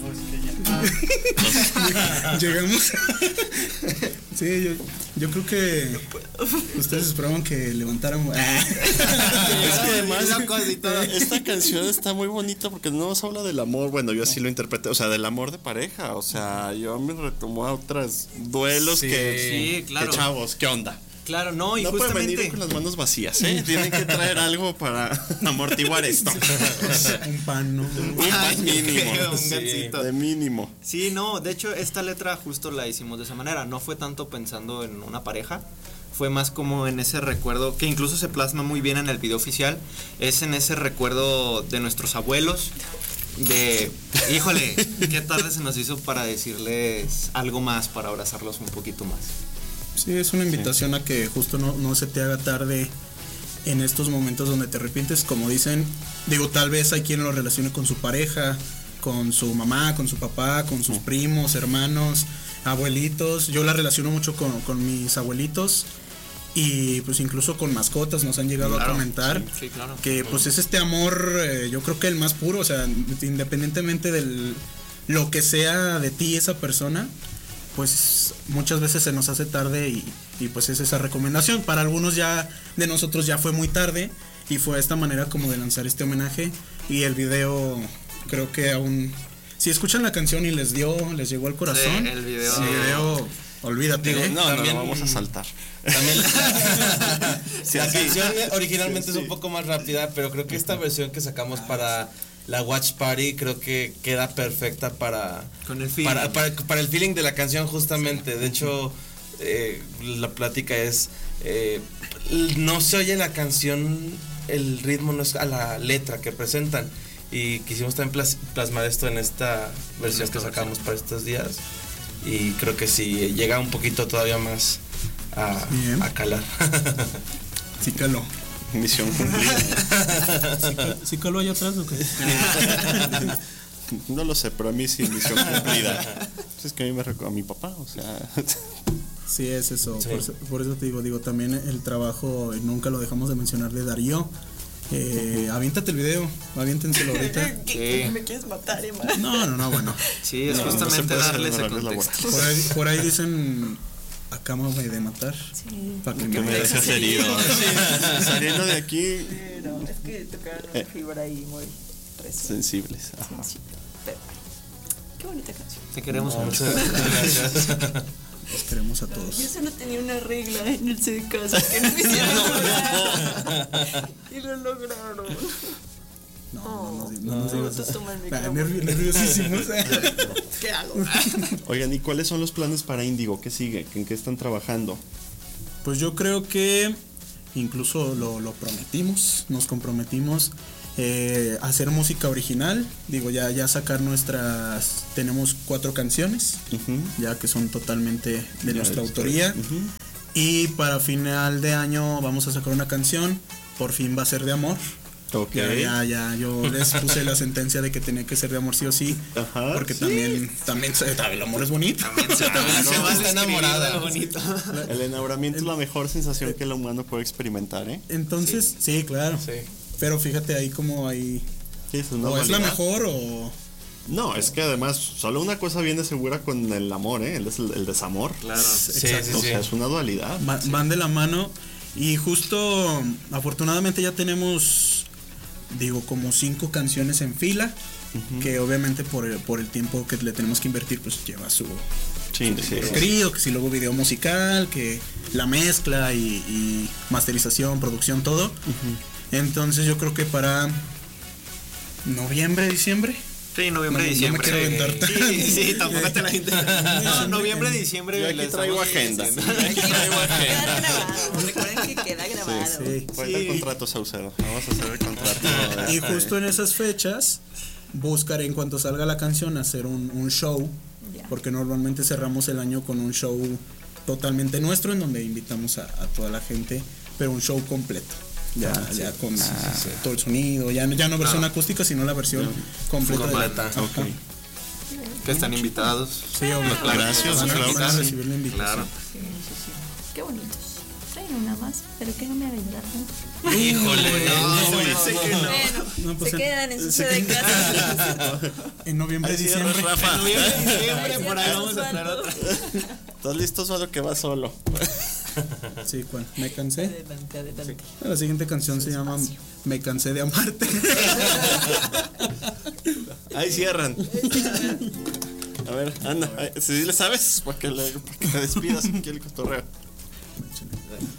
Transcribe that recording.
Llegamos. Sí, yo creo que ustedes esperaban que levantáramos. Es que además esta canción está muy bonita porque no nos habla del amor. Bueno, yo así lo interpreté, o sea, del amor de pareja. O sea, yo me retomo a otros duelos sí, claro. Que chavos, ¿qué onda? Claro, no, y no justamente pueden venir con las manos vacías, ¿eh? Tienen que traer algo para amortiguar esto. Un pan, ¿no? Un pan mínimo. Un gansito. De mínimo. Sí, no, de hecho esta letra justo la hicimos de esa manera. No fue tanto pensando en una pareja, fue más como en ese recuerdo, que incluso se plasma muy bien en el video oficial. Es en ese recuerdo de nuestros abuelos. De, híjole, qué tarde se nos hizo para decirles algo más, para abrazarlos un poquito más. Sí, es una invitación a que justo no se te haga tarde en estos momentos donde te arrepientes. Como dicen, digo, tal vez hay quien lo relacione con su pareja, con su mamá, con su papá, con sus primos, hermanos, abuelitos. Yo la relaciono mucho con mis abuelitos y pues incluso con mascotas nos han llegado a comentar claro. Que pues es este amor, yo creo que el más puro, o sea, independientemente de lo que sea de ti esa persona, pues muchas veces se nos hace tarde y pues es esa recomendación. Para algunos ya de nosotros ya fue muy tarde y fue esta manera como de lanzar este homenaje. Y el video, creo que aún, si escuchan la canción y les llegó al corazón, sí, el video olvídate. Digo, no, también, lo vamos a saltar. También la canción originalmente es un poco más rápida, pero creo que esta versión que sacamos para la Watch Party creo que queda perfecta para el feeling de la canción justamente. De hecho, la plática es no se oye la canción, el ritmo no es a la letra que presentan, y quisimos también plasmar esto en esta versión que sacamos para estos días, y creo que sí llega un poquito todavía más a calar. Sí caló. Misión cumplida. ¿Sí caló allá atrás o qué? No lo sé, pero a mí sí, misión cumplida. Pues es que a mí me recuerda a mi papá, o sea. Sí, es eso. Sí. Por eso te digo, también el trabajo, nunca lo dejamos de mencionar, de Darío. Aviéntate el video, aviéntenselo ahorita. ¿Qué? ¿Me quieres matar, Emma? No, bueno. Sí, es justamente darle ese contexto. Por ahí dicen, acábame de matar. Sí. Para que Que me dejes herido. Sí, saliendo de aquí. Pero es que tocaron una fibra ahí muy sensibles. Ajá. Pero, qué bonita canción. Te queremos mucho. Gracias. Los queremos a todos. Yo solo tenía una regla en el CD casa que no me hicieron llorar. Y lo lograron. No nos digas tú eso. toma el micrófono. Nerviosísimos. ¿Qué hago? Oigan, ¿y cuáles son los planes para Índigo? ¿Qué sigue? ¿En qué están trabajando? Pues yo creo que incluso lo prometimos, nos comprometimos a hacer música original. Digo, ya sacar nuestras, tenemos 4 canciones, ya que son totalmente de nuestra autoría. Y para final de año vamos a sacar una canción, por fin va a ser de amor. Okay. Ya, yo les puse la sentencia de que tenía que ser de amor sí o sí. Ajá, porque sí. también el amor es bonito. Está enamorada. El enamoramiento es la mejor sensación que el humano puede experimentar, ¿eh? Entonces, sí, claro. Sí. Pero fíjate ahí como hay, Sí, es una o es la dualidad. mejor o... No, es que además solo una cosa viene segura con el amor, ¿eh? El desamor. Claro. Exacto. O sea, es una dualidad. Van de la mano. Y justo, afortunadamente ya tenemos, digo, como 5 canciones en fila, que obviamente por el tiempo que le tenemos que invertir, pues lleva su escrito, que si luego video musical, que la mezcla y masterización, producción, todo. Entonces yo creo que para noviembre, diciembre. Sí, noviembre, diciembre. No me quiero aventar. Sí, tampoco te la gente. No, noviembre, diciembre. Yo aquí traigo agenda. Queda grabado. Recuerden que queda grabado. Sí. Falta el contrato, Saucedo. Vamos a hacer el contrato. Y justo en esas fechas buscaré, en cuanto salga la canción, hacer un show, porque normalmente cerramos el año con un show totalmente nuestro, en donde invitamos a toda la gente, pero un show completo. Ya con todo el sonido, ya no versión acústica, sino la versión completa. Okay. Que están invitados. Sí, Gracias, van claro. a recibir la invitación. Claro. Sí. Qué bonitos. Traen una más, pero que no me hagan llorar. Híjole, No, sé que no. Bueno, No, pues se quedan en su sede de casa. En noviembre, Ahí diciembre. cierras, Rafa. En noviembre, diciembre, por ahí vamos a traer otra. ¿Estás listo, Osvaldo, que va solo? Sí, ¿cuál? Me cansé. Adelante. La siguiente canción se llama Me cansé de amarte. Ahí cierran. A ver, anda. Si le sabes, para que le despidas aquí el cotorreo.